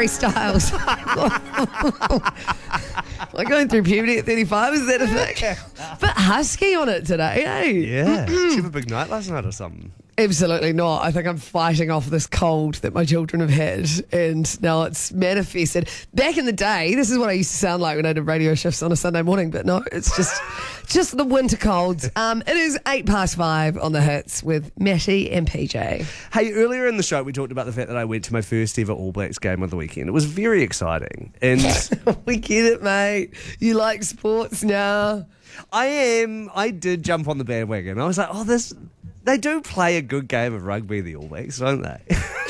Harry Styles. Like going through puberty at 35, is that a thing? But husky on it today, eh? Yeah. Did you have a big night last night or something? Absolutely not. I think I'm fighting off this cold that my children have had, and now it's manifested. Back in the day, this is what I used to sound like when I did radio shifts on a Sunday morning, but no, it's just the winter colds. It is 5:08 on the hits with Matty and PJ. Hey, earlier in the show, we talked about the fact that I went to my first ever All Blacks game of the weekend. It was very exciting. And We get it, mate. You like sports now. I did jump on the bandwagon. I was like, they do play a good game of rugby, the All Blacks, don't they?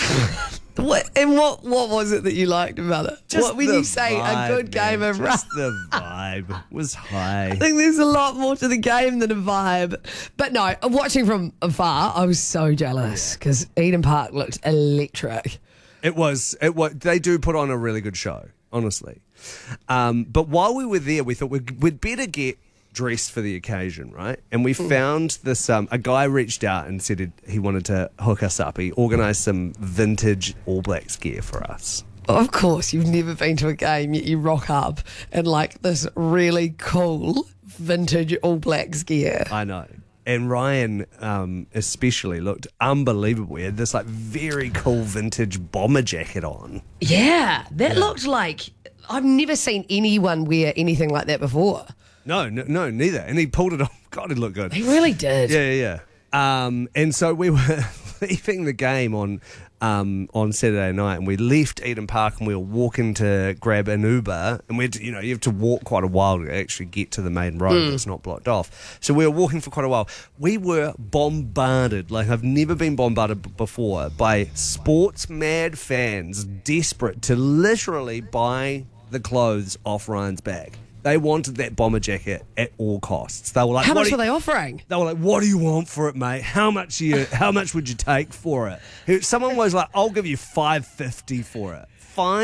What was it that you liked about it? Just When the you say vibe, a good game of rugby? Just the vibe was high. I think there's a lot more to the game than a vibe. But no, watching from afar, I was so jealous because Eden Park looked electric. It was. They do put on a really good show, honestly. But while we were there, we thought we'd better get dressed for the occasion, right? And we found this, a guy reached out and said he wanted to hook us up. He organised some vintage All Blacks gear for us. Of course, you've never been to a game, yet you rock up in like this really cool vintage All Blacks gear. I know. And Ryan especially looked unbelievable. He had this like very cool vintage bomber jacket on. Yeah, that looked like, I've never seen anyone wear anything like that before. No, neither. And he pulled it off. God, it looked good. He really did. Yeah. And so we were leaving the game on Saturday night, and we left Eden Park, and we were walking to grab an Uber, and you have to walk quite a while to actually get to the main road that's not blocked off. So we were walking for quite a while. We were bombarded, like I've never been bombarded before, by sports mad fans desperate to literally buy the clothes off Ryan's back. They wanted that bomber jacket at all costs. They were like, How much were they offering? They were like, "What do you want for it, mate? How much would you take for it?" Someone was like, "I'll give you $550 for it."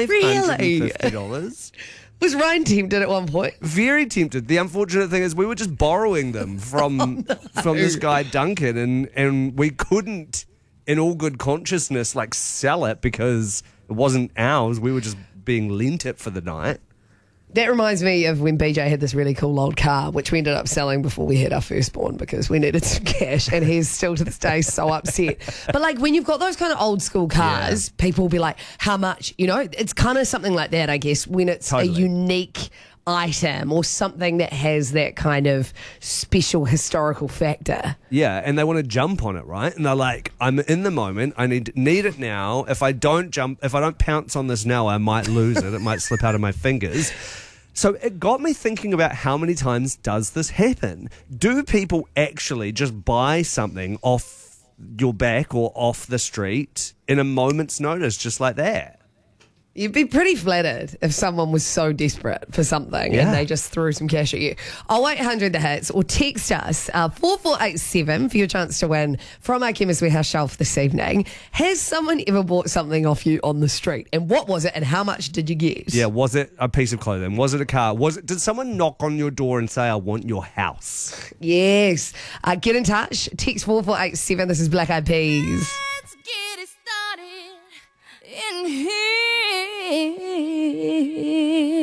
$550. Was Ryan tempted at one point? Very tempted. The unfortunate thing is we were just borrowing them from this guy Duncan, and we couldn't, in all good consciousness, like sell it because it wasn't ours. We were just being lent it for the night. That reminds me of when BJ had this really cool old car, which we ended up selling before we had our firstborn because we needed some cash, and he's still to this day so upset. But like when you've got those kind of old school cars, people will be like, how much? You know, it's kind of something like that, I guess, when it's a unique item or something that has that kind of special historical factor. Yeah, and they want to jump on it, right? And they're like, I'm in the moment, I need it now. If I don't pounce on this now, I might lose it. It might slip out of my fingers. So it got me thinking about how many times does this happen? Do people actually just buy something off your back or off the street in a moment's notice just like that? You'd be pretty flattered if someone was so desperate for something and they just threw some cash at you. 0800 the hits, or text us 4487 for your chance to win from our Chemist Warehouse shelf this evening. Has someone ever bought something off you on the street? And what was it, and how much did you get? Yeah, was it a piece of clothing? Was it a car? Did someone knock on your door and say, I want your house? Yes. Get in touch. Text 4487. This is Black Eyed Peas. Let's get it started in here.